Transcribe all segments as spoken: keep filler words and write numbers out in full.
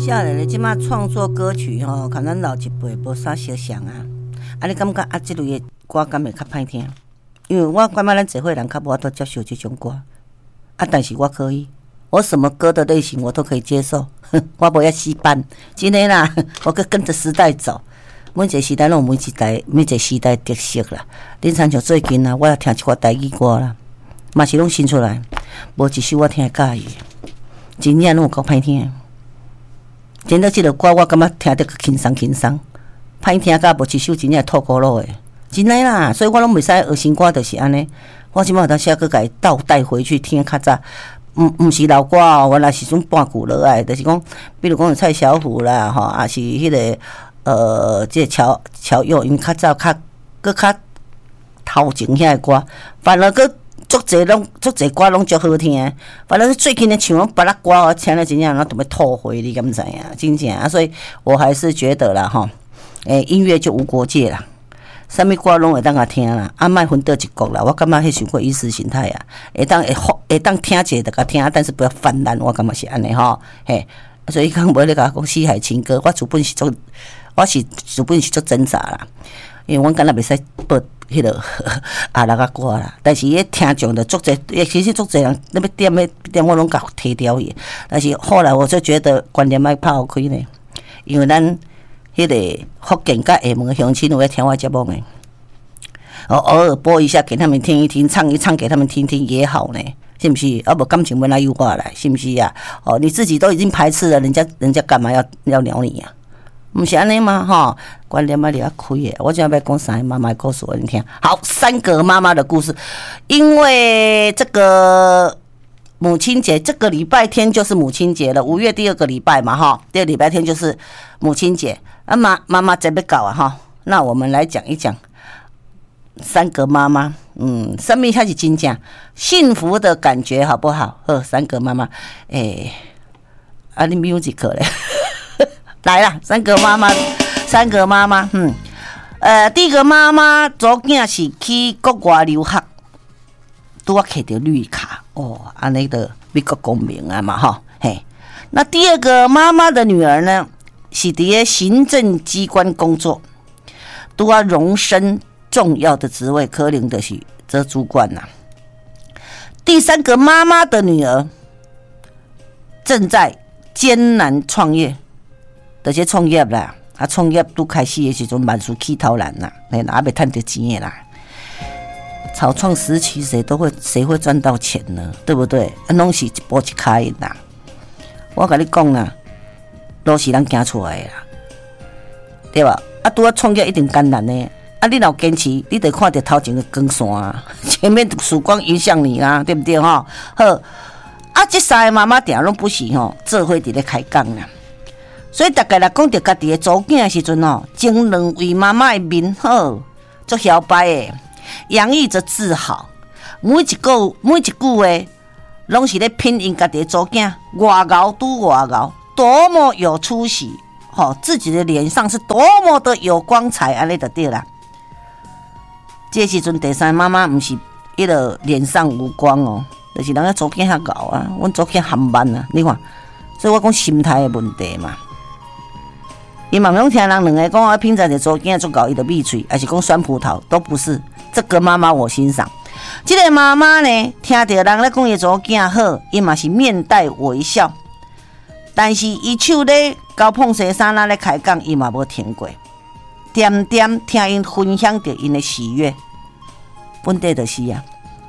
少年的即马创作歌曲吼，甲咱老一辈无啥相像啊。啊，你感觉啊，即类的歌敢会较歹听？因为我感觉咱社会人较无法度接受即种歌。啊，但是我可以，我什么歌的类型我都可以接受。我无遐死板，真的啦，我跟跟着时代走。每一个时代拢有每一代每一个时代特色啦。恁参像最近啊，我也听一寡台语歌啦，嘛是拢新出来，无一首我听会介意，真正拢有够歹听。真的即个歌，我感觉听得轻松轻松，歹听甲无一首真正透骨路的，真的啦。所以我拢袂使学新歌，就是安尼。我即摆有当时啊，佮伊倒带回去听较早。毋毋是老歌哦，原来是种半古落来，就是讲，比如讲有蔡小虎啦，吼，也是迄、那个呃，即、这个乔乔佑，因较早较佮较头前遐个歌，反而佮足侪拢足侪歌拢足好听的。反正最近的唱拢别个歌，我听了真正我都要吐血，你敢知影？真正啊，所以我还是觉得啦，吼，诶、欸，音乐就无国界啦。啥物歌拢会当甲听啦，啊，莫分倒一国啦。我感觉迄首歌意识形态啊，会当会会当听一下就甲听，但是不要泛滥。我感觉是安尼吼，嘿，所以讲无咧甲讲西海情歌，我主本是做，我是主本是做挣扎啦，因为阮敢若袂使播迄个阿拉个歌啦，但是迄听众的足侪，其实足侪人那要点诶点我拢甲提掉伊，但是后来我就觉得观念莫拍开呢，因为咱。迄个福建甲厦门的乡亲有在听我节目呢，哦，偶尔播一下给他们听一听，唱一唱给他们听听也好呢，是不是？啊，无感情要哪诱惑来，是不是啊？哦，你自己都已经排斥了，人家人家干嘛要要鸟你啊？不是安尼吗？哈，观念嘛你要开的。我今要讲三个妈妈告诉我你听。好，三个妈妈的故事，因为这个。母亲节这个礼拜天就是母亲节了，五月第二个礼拜嘛，哈，第二个礼拜天就是母亲节。啊妈妈妈在要搞啊哈，那我们来讲一讲三个妈妈，嗯，生命开始真正幸福的感觉好不好？呵，三个妈妈，诶、欸，啊你 music 嘞，来啦，三个妈妈，三个妈妈，嗯，呃，第一个妈妈昨囝是去国外留学。拄啊摕到绿卡哦，安尼的美国公民啊嘛吼，嘿。那第二个妈妈的女儿呢，是伫咧行政机关工作，拄啊荣升重要的职位，可能就是做主管呐、啊。第三个妈妈的女儿正在艰难创业，就是创业啦，啊创业拄开始的时阵万事起头难啦，嘿，哪袂趁到钱的啦。草创时期，谁都会，谁会赚到钱呢？对不对？啊，拢是一步一脚印啦。我跟你讲啦，都是咱行出来的啦，对吧？啊，拄啊创业一定艰难呢。啊，你若坚持，你得看到头前的光线啊，前面的曙光影响你啦，对不对哈？好，啊，这三个妈妈定拢不是吼，做伙伫咧开讲啦。所以大家来讲到家己的祖囝的时阵吼，前两位妈妈的面好，足摇摆的。洋溢着自豪，每一句每一句话，拢是咧拼因家己的祖囝，外熬拄外熬，多么有出息！吼、哦，自己的脸上是多么的有光彩，安尼就对啦。这时阵第三妈妈毋是迄个脸上无光哦，就是人家祖囝较熬啊，阮祖囝含慢啊，你看，所以我讲心态的问题嘛。伊嘛拢听人两个讲啊，平常的祖囝做搞伊的蜜嘴，还是讲酸葡萄，都不是。这个妈妈我欣赏，这个妈妈呢，听到人咧讲伊祖囝好，伊嘛是面带微笑。但是伊手咧交碰西衫那咧开讲，伊嘛无停过，点点听因分享着因的喜悦。问题就是啊，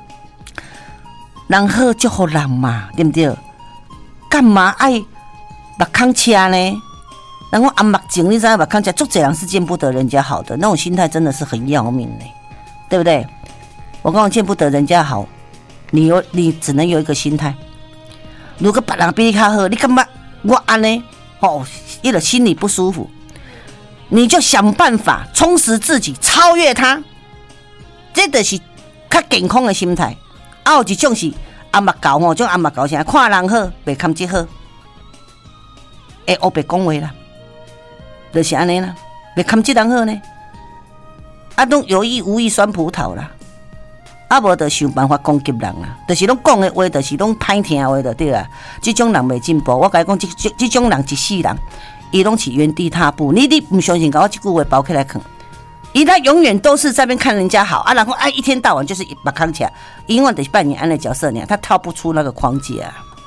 人好就好人嘛，对不对？干嘛爱目孔车呢？人讲暗目镜，你知道目孔车，足侪人是见不得人家好的，那种心态真的是很要命呢。对不对？我讲见不得人家好，你有你只能有一个心态。如果别人比你较好，你干嘛我安呢？哦，一个心里不舒服，你就想办法充实自己，超越他。这就是较健康的心态。啊，有一种是暗目狗吼，种暗目狗啥？看人好，袂看这好，会黑白讲话啦，就是安尼啦，袂看这人好呢。啊，都有意无意酸葡萄啦， 啊无就想办法攻击人啦，就是拢讲的话，就是拢歹听话就对啦。这种人袂进步，我甲你讲，这这这种人一世人，伊拢是原地踏步。你你唔相信，甲我这句话包起来看，伊他永远都是在那边看人家好啊，然后啊一天到晚就是把扛起来，永远得扮演安的角色呢，他跳不出那个框架。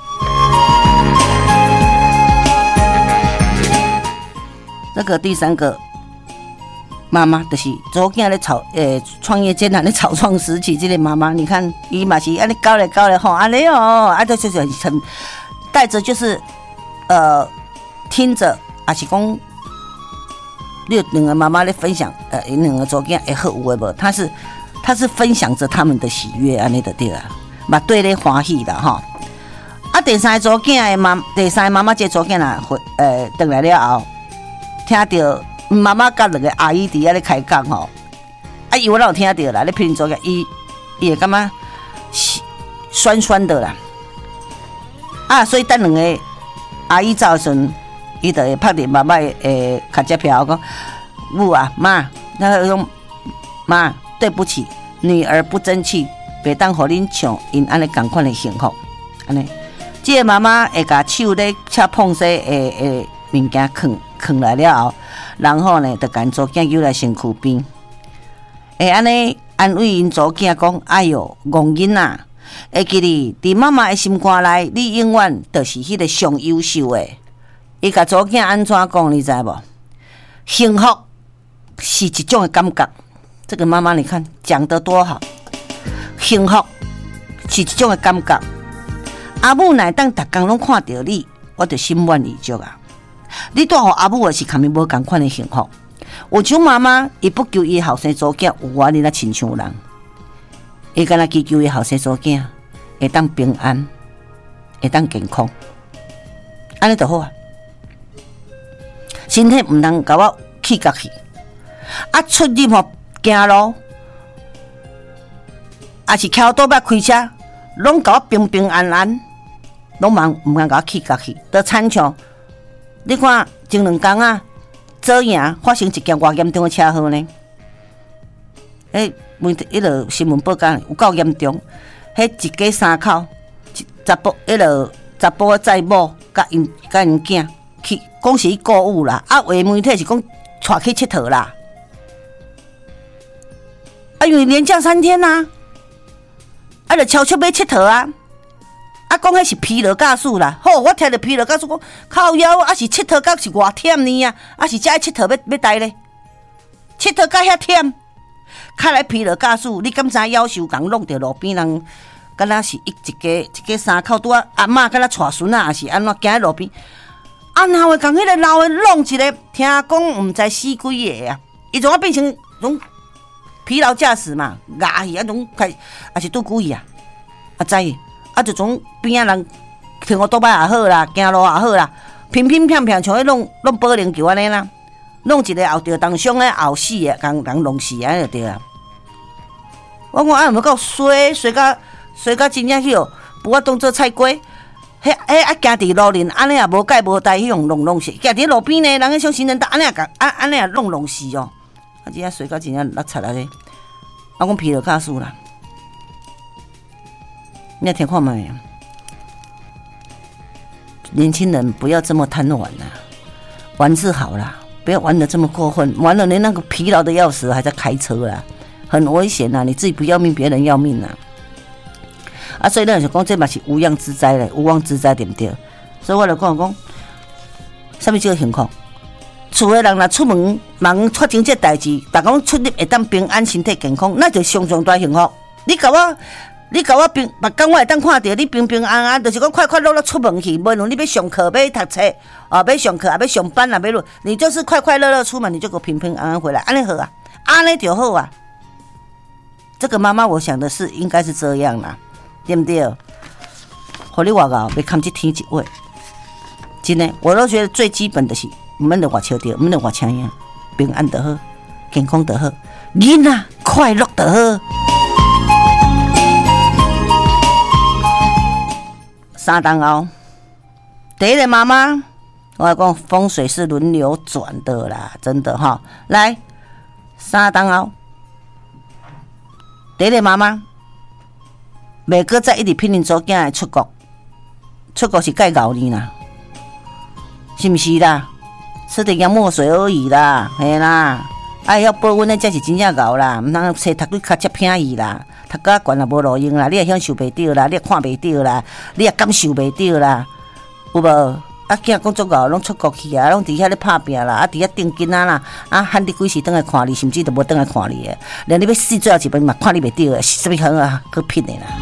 这个第三个。妈妈就是昨天咧草诶创业艰难的草创时期，这个妈妈，你看伊嘛是安尼搞来搞来吼，安尼哦，啊，就是很带着就是呃听着，还是讲你两个妈妈咧分享，呃，两个昨天会好有诶无？他是他是分享着他们的喜悦，安尼就对啦，嘛对咧欢喜啦吼。啊，第三个昨天的妈，第三个妈妈这昨天啊，回呃回来了后，听到。妈妈甲两个阿姨伫遐咧开讲吼，啊，伊我有听到啦，咧评做个伊伊会感觉酸酸的啦，啊，所以等两个阿姨走的时阵，伊就会拍伫妈妈诶卡车票讲，母啊妈，那个讲妈，对不起，女儿不争气，袂当互恁像因安尼共款的幸福，安尼，即个妈妈会甲手咧恰碰洗诶诶物件放放来了后。然后呢，就赶祖囝游来身躯边，会安尼安慰因祖囝讲：“哎哟，戆囡仔，会记哩，伫妈妈的心肝内，你永远就是迄个上优秀的。”伊甲祖囝安怎讲？你知无？幸福是一种的感觉。这个妈妈，你看讲得多好，幸福是一种的感觉。阿母乃当逐工拢看到你，我就心满意足啊。你带互阿母的是肯定无同款的幸福。有种妈妈，伊不求伊后生祖囝有我你那亲像人，伊敢若祈求伊后生祖囝会当平安，会当健康，安尼就好啊。身体唔通甲我气甲去，啊出入吼行路，也是桥倒摆开车，拢甲我平平安安，拢茫唔通甲我气甲去，都亲像。你看前两天啊，左营发生一件偌严重的车祸呢？迄媒体迄落新闻报讲有够严重，迄一家三口，查甫迄落查甫的载某甲因甲因囝去，讲是去购物啦，啊，话媒体是讲带去佚佗啦。啊，因为连假三天呐、啊，啊，就超出要佚佗啊。啊，讲迄是疲劳驾驶啦，好，我听着疲劳驾驶讲靠腰，啊是佚佗甲是偌忝呢啊，啊是遮佚佗要要呆咧，佚佗甲遐忝，较来疲劳驾驶，你敢知夭寿共弄着路边人，敢若是一一家一家三口拄啊阿嬷敢若带孙仔，也是安怎行喺路边，啊哪会共迄个老的弄一个，听讲毋知死几个啊，伊从啊变成种疲劳驾驶嘛，牙去啊种开，也是拄故意啊，啊知。啊，就从边仔人停个倒摆也好啦，行路也好啦，偏偏偏偏像迄弄弄保龄球安尼啦，弄一个后着当伤诶，后死诶，共人弄死安尼就对啦。我讲啊，有无够衰衰甲衰甲真正去哦，不我当做菜瓜，迄迄啊行伫路面安尼也无解无带，迄种弄弄死，行伫路边呢，人个像行人道安尼也共安安尼也弄弄死哦，啊真正衰甲真正落漆啊咧，我讲疲劳驾驶啦。你要听看没？年轻人不要这么贪玩啦、啊，玩是好啦，不要玩得这么过分，玩了连那个疲劳的要死，还在开车啦，很危险呐、啊！你自己不要命，别人要命呐、啊！啊，所以咱就讲这嘛是无妄之灾嘞，无妄之灾对不对？所以我就讲讲，什么叫幸福？厝的人若出门忙发生这代志，逐讲出入会当平安、身体健康，那就上上大幸福。你甲我。你甲我平，目光我会当看到你平平安安，就是讲快快乐乐出门去，无论你要上课、要读册，啊，要上课啊，要上班啊，要论，你就是快快乐乐出门，你就给我平平安安回来，安尼好啊，安尼就好啊。这个妈妈，我想的是应该是这样啦，对不对？互你外口别看这天一话，真的，我都觉得最基本的是，唔免着外笑着，唔免着外请样，平安就好，健康就好，囡仔快乐就好。三档后，第一个妈妈，我讲风水是轮流转的啦，真的哈。来，三档后，第一个妈妈袂搁再一直拼命做囝来出国，出国是介熬呢啦，是毋是啦？吃点洋墨水而已啦，嘿啦，哎要保温的才是真正熬啦，毋通册读你较接便宜啦，读甲悬也无路用啦，你也享受袂到啦，你也看袂到啦，你也感受袂到啦，有无？啊，囝工作熬，拢出国去啊，拢伫遐咧拍拼啦，啊，伫遐定紧啊啦，啊，喊你几时倒来看你，甚至都无倒来看你诶，连你要死最后一遍嘛，看你袂到诶，是啥物好啊？去拼诶啦！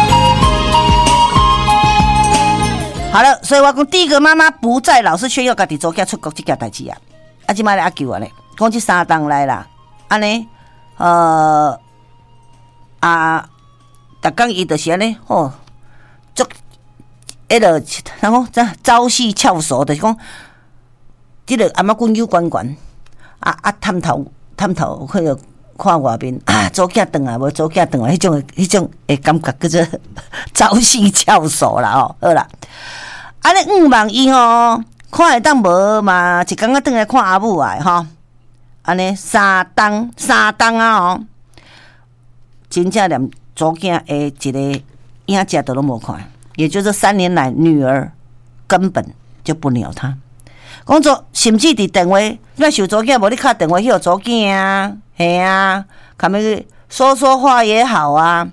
好了，所以我讲第一个妈妈不再老是炫耀家己做囝出国这件代志啊，啊，即摆来阿舅啊咧，讲即三档来啦，安尼，呃，啊，逐工伊就是安尼，吼，足。迄个，然后这朝夕翘首，就是讲，即个阿妈滚又滚滚，啊啊探头探头，迄个看外面啊，做囝转啊，无做囝转啊，迄种迄种诶感觉叫做朝夕翘首啦哦，好啦，安尼五万伊吼，看会当无嘛，一工仔转来看阿母啊吼，安尼三档三档啊哦，真正连做囝诶一个影子都拢无看。也就是三年来，女儿根本就不鸟他。讲做甚至伫电话，那想做囝，无你敲电话去互做囝啊，嘿啊，看要说说话也好啊。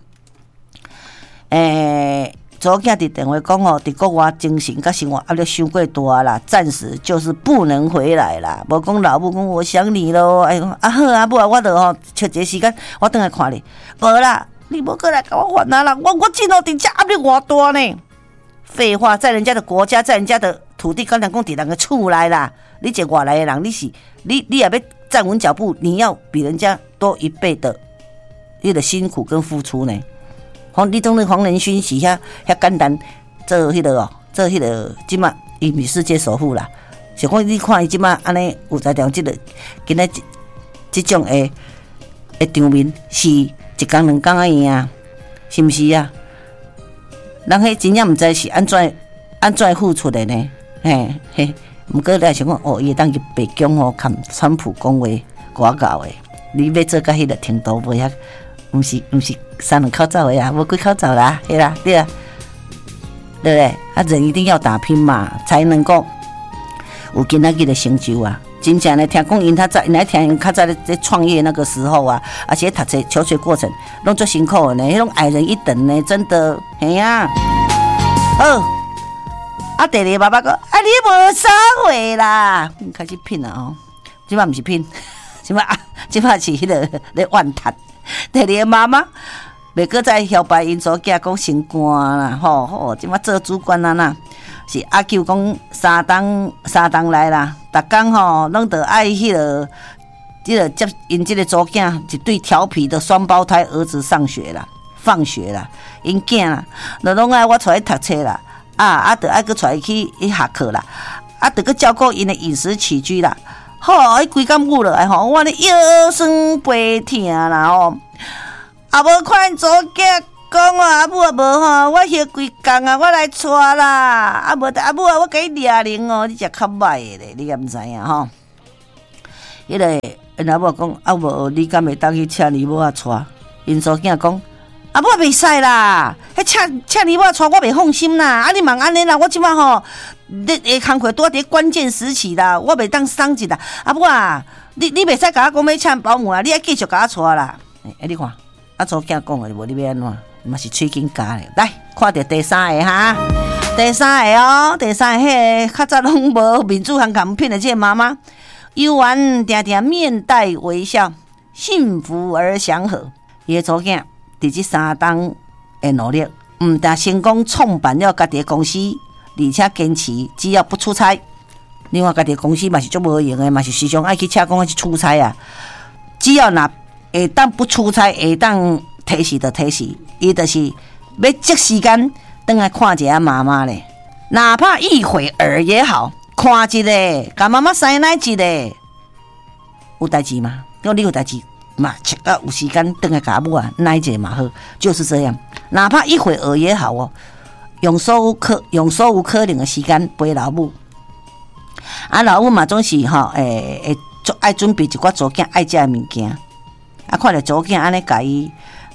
诶、欸，做囝伫电话讲哦，伫国外精神甲生活压力伤过大啦，暂时就是不能回来啦。无讲老母讲我想你咯，哎啊好啊，母啊，我著吼找一个时间，我倒来看你。无啦。你无过来跟我烦啊啦！我我真哦，伫遮压力偌大呢。废话，在人家的国家，在人家的土地，刚才讲伫人个厝内啦。你一个外来的人，你是你你也要站稳脚步，你要比人家多一倍的你的辛苦跟付出呢。黄你种那黄仁勋是遐遐简单，做迄个哦，做迄个即马伊是世界首富啦。是讲你看伊即马安尼有在条即个，今仔即种诶诶场面是。一工两工啊样啊，是毋是啊？人迄真正毋知是安怎安怎付出的呢？嘿嘿，毋过来想讲哦，伊会当去白宫哦，看川普讲话外交的，你要做到迄个程度无遐，毋是毋是三两口走的啊，无几口走啦，嘿啦，对啊，对不对？啊，人一定要打拼嘛，才能够有今仔日的成就啊。真正呢，听讲因他在，因来听因较早在创业那个时候啊，而且读册求学过程拢足辛苦的呢，迄种矮人一等呢，真的，嘿呀、啊，好，啊，第二爸爸讲，啊，你无啥货啦，开始拼了哦，即摆毋是拼，即摆啊，即摆是迄个咧怨叹，第二妈妈袂搁再摇摆因做囝讲升官啦，吼吼，即摆做主管啊啦。是阿舅讲三档三档来啦，逐工吼拢得爱迄个，即个接因即个祖囝一对调皮的双胞胎儿子上学啦、放学啦，因囝啦，就拢爱我出来读册啦，啊啊，得爱搁出来去去下课啦，啊，得搁照顾因的饮食起居啦，吼，伊规工母落来吼，我咧腰酸背痛啦吼，啊无看祖囝。讲啊，阿母啊无吼，我歇规工啊，我来带啦。啊无，阿母啊，我甲你掠零哦，你食较歹的咧，你也毋知影吼。迄个因阿母讲，啊无，你敢会当去请你母啊带？因祖囝讲，阿母袂使啦，迄请请你母带我袂放心啦。啊，你忙安尼啦，我即摆吼，你下工课拄啊伫关键时期啦，我袂当松一啦。阿母啊，你你袂使甲我讲要请保姆啊，你爱继续甲我带啦。哎，你看，啊祖囝讲的，无你要安怎？嘛是喙紧加咧，来看到第三个哈，第三个哦，第三个迄个较早拢无民主行港片的这个妈妈，悠然定定面带微笑，幸福而祥和。伊个祖囝伫这三档的努力，毋但成功创办了家己的公司，而且坚持只要不出差。另外，家己的公司嘛是足无用的，嘛是时常爱去请讲去出差啊。只要若下当不出差，下当提示就提示。伊就是要即时间倒来看一下妈妈咧，哪怕一会儿也好，看一个，甲妈妈塞奶一个，有代志吗？讲你有代志嘛，啊有时间倒来甲母啊奶一个嘛好，就是这样，哪怕一会儿也好哦，用所有可用所有可能的时间陪老母，啊老母嘛总是吼诶诶，爱准备一寡祖囝爱食的物件，啊看着祖囝安尼甲伊。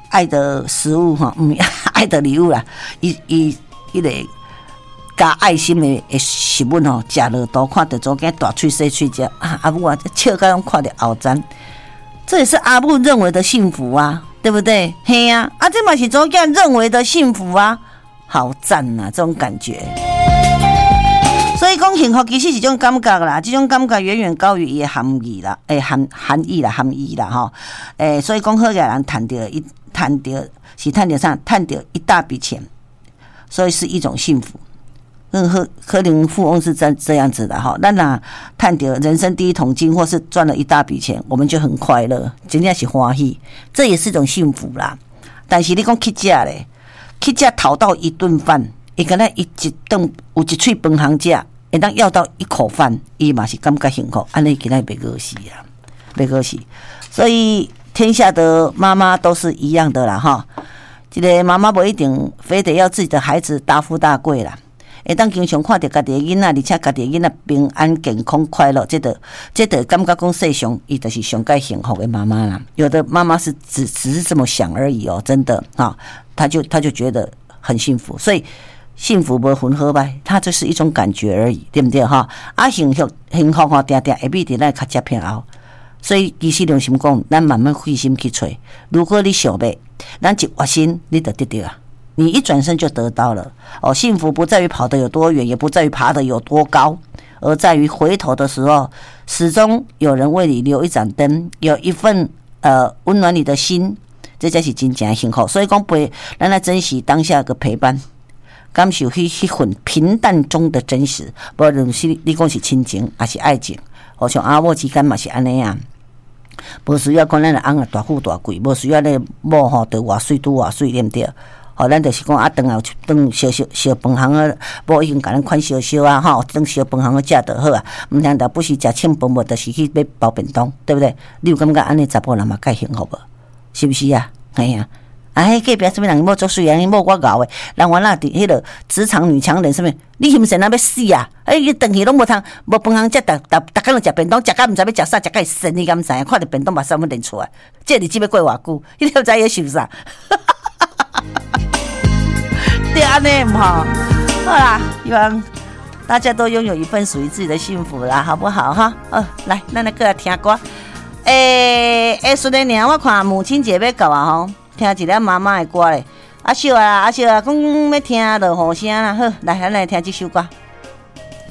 爱的食物哈，嗯，爱的礼物啦，伊伊迄个加爱心的的食物吼，食落肚看到左间大喙细喙只啊，阿母啊，笑到拢看到后瞻，这也是阿母认为的幸福啊，对不对？嘿呀、啊，啊，这嘛是左间认为的幸福啊，好赞呐、啊，这种感觉。所以讲幸福其实是一种感觉啦，这种感觉远远高于伊的含义啦，诶含含义啦含义啦吼，诶，所以讲好个人赚到一赚到是赚到啥？赚到一大笔钱，所以是一种幸福。嗯，可可能富翁是这这样子的哈，咱若赚到人生第一桶金，或是赚了一大笔钱，我们就很快乐，真正是欢喜，这也是一种幸福啦。但是你讲去食咧，去食讨到一顿饭。伊敢若伊一顿有一喙饭通食，会当要到一口饭，伊嘛是感觉幸福。安尼今仔袂过死啊，袂过死。所以天下的妈妈都是一样的啦，哈。这个妈妈不一定非得要自己的孩子大富大贵啦，会当经常看到家己的囡仔，而且家己的囡仔平安健康快乐，这个这个感觉讲世上伊就是上盖幸福的妈妈啦。有的妈妈是只只是这么想而已哦，真的哈，她就她就觉得很幸福，所以。幸福无分好歹，它就是一种感觉而已，对不对哈？啊，幸福幸福吼，定定会比伫咱较接偏后，所以其实良心讲，咱慢慢费心去找。如果你想要，咱一决心，你就得到啊！你一转身就得到了哦。幸福不在于跑得有多远，也不在于爬得有多高，而在于回头的时候，始终有人为你留一盏灯，有一份呃温暖你的心，这才是真正的幸福。所以讲，陪咱来珍惜当下的陪伴。感受迄迄份平淡中的真实，无论是你讲是亲情还是爱情，好像阿某之间嘛是安尼啊，无需要讲咱的翁啊大富大贵，无需要咧某吼得偌水拄偌水，对不对？吼，咱就是讲啊，顿后顿小小小饭行啊，某已经甲咱款小小啊，吼，顿小饭行啊食就好啊，毋通着不是食清饭，无就是去买包便当，对不对？你有感觉安尼查甫人嘛介幸福无？是不是啊？哎呀。啊，迄隔壁什么人某做水啊，某我搞诶，人我那伫迄个职场女强人什么，你是毋是那要死啊？哎，伊顿去拢无通，无饭通食，逐逐逐工就食便当，食甲毋知要食啥，食甲会神，你敢毋知影？看着便当把三分认出来，这日子要过偌久，你都知伊想啥？对安尼毋好，好啦，希望大家都拥有一份属于自己的幸福啦，好不好哈？哦，来，咱来过来听歌。诶、欸，诶，顺利呢，我看母亲节要到啊吼。听一个妈妈的歌咧，阿秀啊，阿秀啊，讲要听落雨声啦，好，来，咱来听这首歌。